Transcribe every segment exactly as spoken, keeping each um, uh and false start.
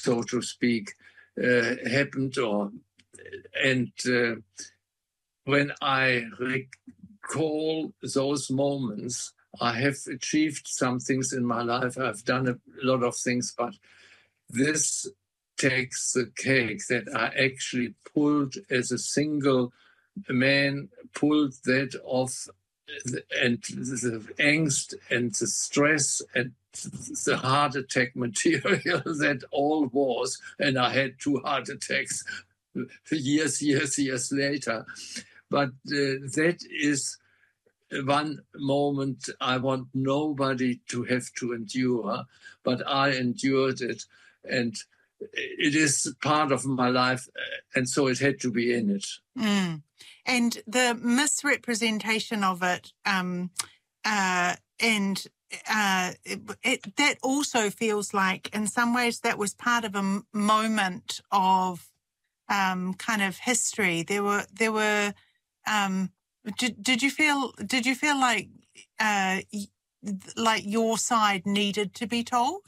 so to speak, uh, happened. Or and uh, when I recall those moments, I have achieved some things in my life. I've done a lot of things, but this takes the cake that I actually pulled as a single man, pulled that off, and the angst and the stress and the heart attack material that all was, and I had two heart attacks years, years, years later. But uh, that is one moment I want nobody to have to endure, but I endured it, and it is part of my life, and so it had to be in it. Mm. And the misrepresentation of it, um, uh, and uh, it, it, that also feels like, in some ways, that was part of a m- moment of um, kind of history. There were, there were. Um, did, did you feel? Did you feel like, uh, like your side needed to be told?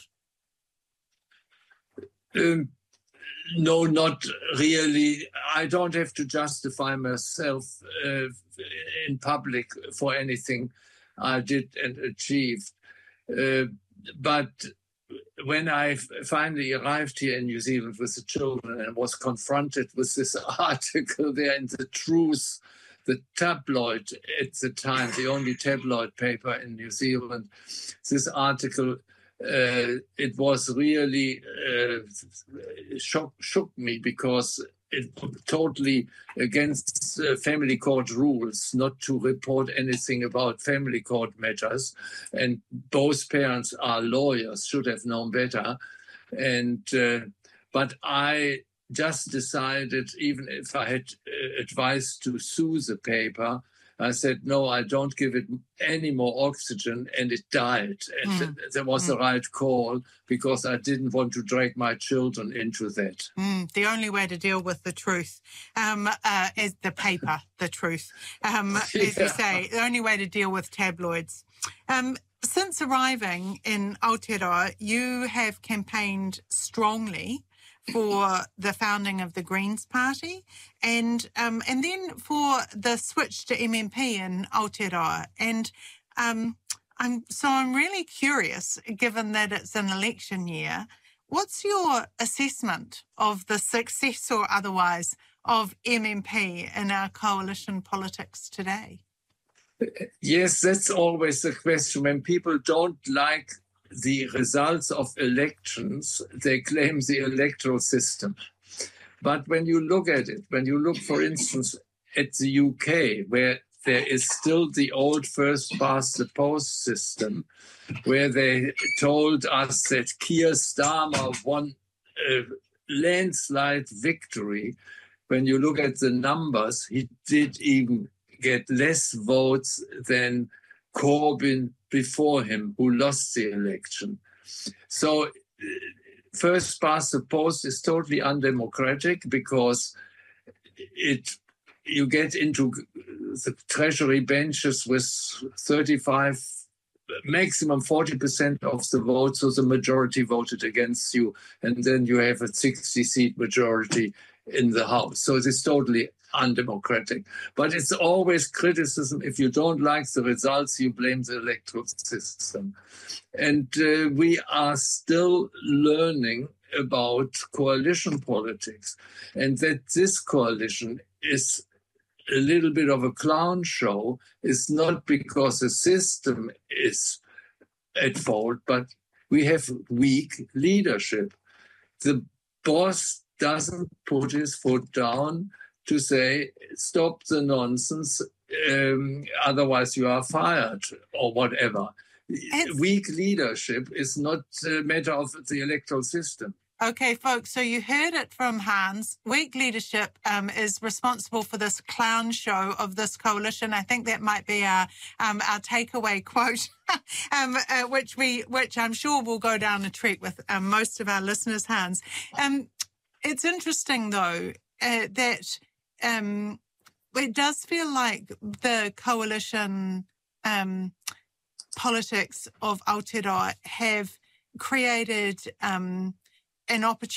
Um, no, not really. I don't have to justify myself uh, in public for anything I did and achieved. Uh, but when I finally arrived here in New Zealand with the children and was confronted with this article there in The Truth, the tabloid at the time, the only tabloid paper in New Zealand, this article, uh, it was really uh, shock, shook me, because it totally against uh, family court rules not to report anything about family court matters. And both parents are lawyers, should have known better. And uh, but I just decided, even if I had uh, advice to sue the paper, I said, no, I don't give it any more oxygen, and it died. And mm. that was mm. the right call, because I didn't want to drag my children into that. Mm. The only way to deal with the truth um, uh, is the paper, the truth. Um, yeah. As you say, the only way to deal with tabloids. Um, since arriving in Aotearoa, you have campaigned strongly for the founding of the Greens Party, and um, and then for the switch to M M P in Aotearoa. And um, I'm so I'm really curious, given that it's an election year, what's your assessment of the success or otherwise of M M P in our coalition politics today? Yes, that's always the question. When people don't like the results of elections, they claim the electoral system. But when you look at it, when you look, for instance, at the U K, where there is still the old first past the post system, where they told us that Keir Starmer won a landslide victory, when you look at the numbers, he did even get less votes than Corbyn before him, who lost the election. So first past the post is totally undemocratic, because it you get into the Treasury benches with thirty-five, maximum forty percent of the votes, so the majority voted against you, and then you have a sixty-seat majority in the House. So it is totally undemocratic. But it's always criticism. If you don't like the results, you blame the electoral system. And uh, we are still learning about coalition politics, and that this coalition is a little bit of a clown show is not because the system is at fault, but we have weak leadership. The boss doesn't put his foot down to say, stop the nonsense, um, otherwise you are fired, or whatever. It's... Weak leadership is not a matter of the electoral system. Okay, folks, so you heard it from Hans. Weak leadership um, is responsible for this clown show of this coalition. I think that might be our um, our takeaway quote, um, uh, which we which I'm sure will go down a treat with um, most of our listeners, Hans. Um, it's interesting, though, uh, that um, it does feel like the coalition um, politics of Aotearoa have created um, an opportunity